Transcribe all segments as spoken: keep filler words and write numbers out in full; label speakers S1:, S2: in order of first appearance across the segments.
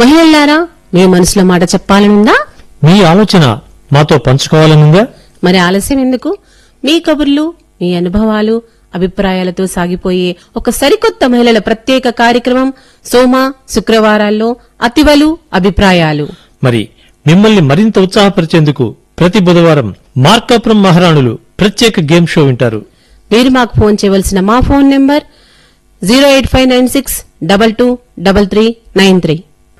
S1: మహిళలారా, మీ మనసులో మాట చెప్పాలనుందా?
S2: మీ ఆలోచన మాతో పంచుకోవాలనుందా?
S1: మరి ఆలస్యం ఎందుకు? మీ కబుర్లు, మీ అనుభవాలు, అభిప్రాయాలతో సాగిపోయే ఒక సరికొత్త మహిళల ప్రత్యేక కార్యక్రమం సోమ శుక్రవారాల్లో అతివలు అభిప్రాయాలు.
S2: మరి మిమ్మల్ని మరింత ఉత్సాహపరిచేందుకు ప్రతి బుధవారం మార్కాపురం మహారాణులు ప్రత్యేక గేమ్ షో వింటారు.
S1: మీరు మాకు ఫోన్ చేయవలసిన మా phone number zero eight five nine six double two double three nine three.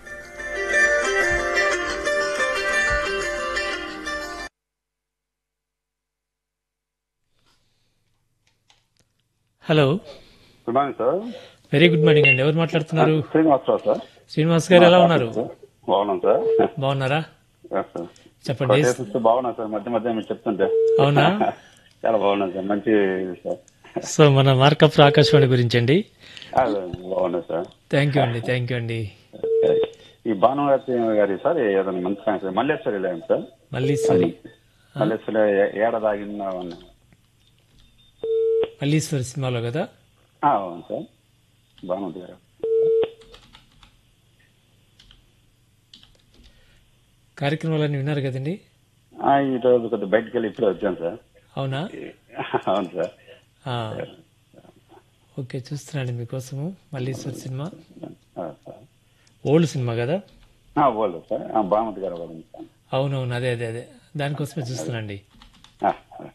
S2: Hello,
S3: good morning sir.
S2: Very good morning అండి. ఎవరు మాట్లాడుతున్నారు?
S3: శ్రీనివాసరావు సార్.
S2: శ్రీనివాస్ గారు ఎలా ఉన్నారు?
S3: బాగున్నాం సార్.
S2: బాగున్నారా?
S3: Yes, sir.
S2: చెప్పండి.
S3: కొటేషన్స్ బాగున్నాయి సార్. మధ్య మధ్య మీరు చెప్తుంటే
S2: అవునా?
S3: చాలా బాగున్నాయి సార్. మంచి సార్.
S2: సో మన మార్కాపురం ఆకాశవాణి గురించి అండి.
S3: ఆ, బాగున్నాయి సార్.
S2: థ్యాంక్ యూ అండి. థ్యాంక్ యూ అండి.
S3: ఈ భానుగారి గారి సార్ ఏదైనా మంచి సాంగ్ సార్. మల్లేశ్వరి లేండి సార్.
S2: మల్లీశ్వరి.
S3: మల్లేశ్వరి ఏడాదాగిన
S2: మల్లీశ్వరి సినిమాలో కదా?
S3: అవును సార్. భానుమతి గారు.
S2: కార్యక్రమాలన్నీ విన్నారు కదండి?
S3: ఆ, ఈ రోజు కొద్దిగా బయటకు వెళ్ళి ఇప్పుడే వచ్చాను సార్.
S2: అవునా?
S3: అవును సార్.
S2: ఆ, ఓకే, చూస్తున్నాండి మీకోసము. మల్లీశ్వరి సినిమా
S3: ఆ, సార్.
S2: ఓల్డ్ సినిమా కదా?
S3: ఆ, ఓల్డ్ సార్. ఆ, భానుమతి గారు వాళ్ళు సార్.
S2: అవునవును, అదే అదే అదే దానికోసమే చూస్తున్నాండి.
S3: ఆ,